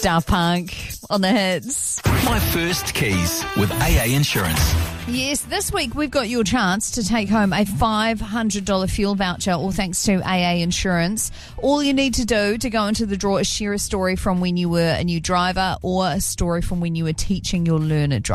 Daft Punk on the hits. My First Keys with AA Insurance. Yes, this week we've got your chance to take home a $500 fuel voucher, all thanks to AA Insurance. All you need to do to go into the draw is share a story from when you were a new driver or a story from when you were teaching your learner driver.